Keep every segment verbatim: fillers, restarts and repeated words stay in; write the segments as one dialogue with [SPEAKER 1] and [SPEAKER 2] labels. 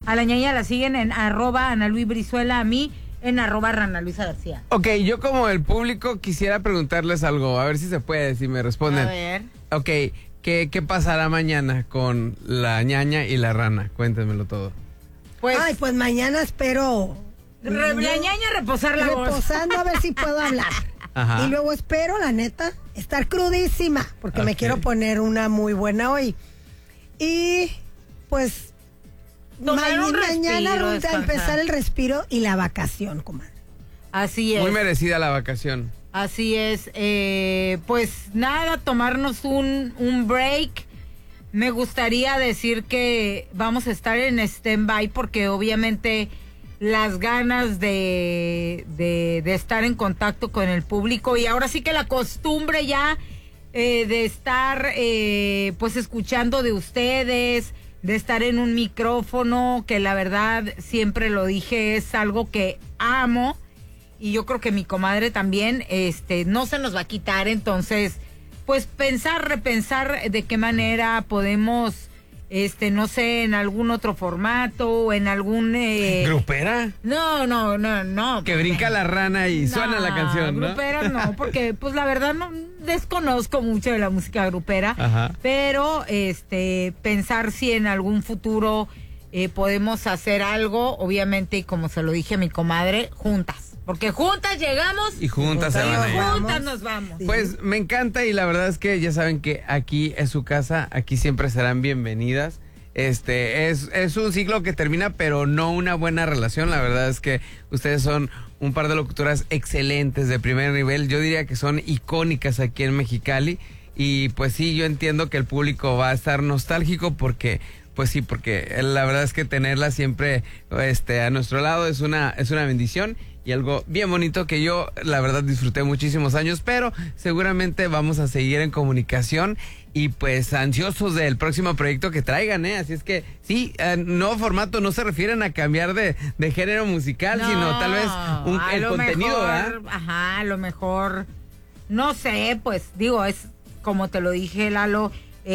[SPEAKER 1] A la ñaña la siguen en arroba Ana Luis Brizuela, a mí en arroba Rana Luisa García.
[SPEAKER 2] Ok, yo como el público quisiera preguntarles algo, a ver si se puede, si me responden.
[SPEAKER 1] A ver.
[SPEAKER 2] Ok, ¿qué, qué pasará mañana con la ñaña y la rana? Cuéntenmelo todo.
[SPEAKER 1] Pues,
[SPEAKER 3] Ay, pues mañana espero...
[SPEAKER 1] re, la ñaña reposar la voz.
[SPEAKER 3] Reposando a ver si puedo hablar.
[SPEAKER 2] Ajá.
[SPEAKER 3] Y luego espero, la neta, estar crudísima, porque
[SPEAKER 2] Okay.
[SPEAKER 3] me quiero poner una muy buena hoy. Y pues
[SPEAKER 1] Tomar
[SPEAKER 3] ma-
[SPEAKER 1] un
[SPEAKER 3] mañana
[SPEAKER 1] respiro,
[SPEAKER 3] a
[SPEAKER 1] descansar.
[SPEAKER 3] empezar el respiro y la vacación, comadre.
[SPEAKER 1] Así es.
[SPEAKER 2] Muy merecida la vacación.
[SPEAKER 1] Así es. Eh, pues nada, tomarnos un, un break. Me gustaría decir que vamos a estar en stand-by porque obviamente las ganas de, de, de estar en contacto con el público y ahora sí que la costumbre ya eh, de estar eh, pues escuchando de ustedes, de estar en un micrófono, que la verdad siempre lo dije, es algo que amo y yo creo que mi comadre también, este, no se nos va a quitar, entonces pues pensar, repensar de qué manera podemos, este, no sé, en algún otro formato, en algún... Eh...
[SPEAKER 2] ¿Grupera?
[SPEAKER 1] No, no, no, no.
[SPEAKER 2] Que brinca la rana y
[SPEAKER 1] no,
[SPEAKER 2] suena la canción, ¿no?
[SPEAKER 1] Grupera no, porque pues la verdad no desconozco mucho de la música grupera,
[SPEAKER 2] Ajá.
[SPEAKER 1] pero este, pensar si en algún futuro eh, podemos hacer algo, obviamente, y como se lo dije a mi comadre, juntas. Porque juntas llegamos
[SPEAKER 2] Y juntas se
[SPEAKER 1] y
[SPEAKER 2] van a ir.
[SPEAKER 1] juntas nos vamos.
[SPEAKER 2] Pues me encanta y la verdad es que ya saben que aquí es su casa, aquí siempre serán bienvenidas. Este es, es un ciclo que termina, pero no una buena relación. La verdad es que ustedes son un par de locutoras excelentes de primer nivel. Yo diría que son icónicas aquí en Mexicali. Y pues sí, yo entiendo que el público va a estar nostálgico porque, pues sí, porque la verdad es que tenerla siempre este, a nuestro lado es una, es una bendición. Y algo bien bonito que yo, la verdad, disfruté muchísimos años, pero seguramente vamos a seguir en comunicación y pues ansiosos del próximo proyecto que traigan, ¿eh? Así es que sí, eh, nuevo formato, no se refieren a cambiar de, de género musical,
[SPEAKER 1] No,
[SPEAKER 2] sino tal vez un,
[SPEAKER 1] a
[SPEAKER 2] el
[SPEAKER 1] lo
[SPEAKER 2] contenido,
[SPEAKER 1] mejor,
[SPEAKER 2] ¿verdad?
[SPEAKER 1] Ajá, a lo mejor, no sé, pues digo, es como te lo dije, Lalo,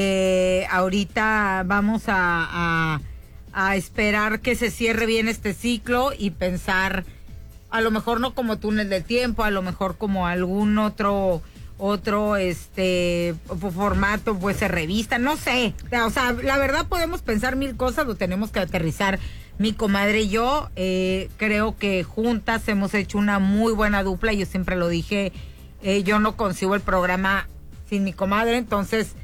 [SPEAKER 1] eh, ahorita vamos a, a, a esperar que se cierre bien este ciclo y pensar... A lo mejor no como túnel del tiempo, a lo mejor como algún otro otro este formato, pues de revista, no sé. O sea, la verdad podemos pensar mil cosas, lo tenemos que aterrizar. Mi comadre y yo, eh, creo que juntas hemos hecho una muy buena dupla. Yo siempre lo dije, eh, yo no consigo el programa sin mi comadre, entonces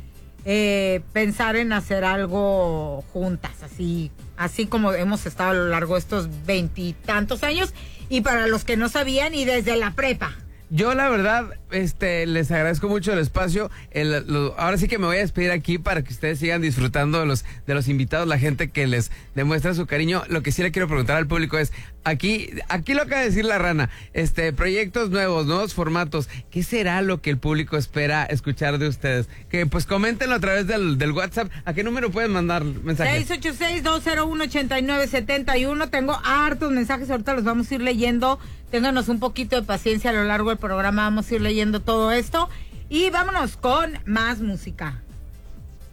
[SPEAKER 1] eh, pensar en hacer algo juntas, así, así como hemos estado a lo largo de estos veintitantos años. Y para los que no sabían, y desde la prepa.
[SPEAKER 2] Yo la verdad, este, les agradezco mucho el espacio. El, lo, ahora sí que me voy a despedir aquí para que ustedes sigan disfrutando de los, de los invitados, la gente que les demuestra su cariño. Lo que sí le quiero preguntar al público es, aquí, aquí lo acaba de decir la rana, este, proyectos nuevos, nuevos formatos. ¿Qué será lo que el público espera escuchar de ustedes? Que pues coméntenlo a través del, del WhatsApp. ¿A qué número pueden mandar mensajes?
[SPEAKER 1] seis ocho seis, dos cero uno, ocho nueve siete uno. Tengo hartos mensajes, ahorita los vamos a ir leyendo. Ténganos un poquito de paciencia a lo largo del programa, vamos a ir leyendo todo esto. Y vámonos con más música.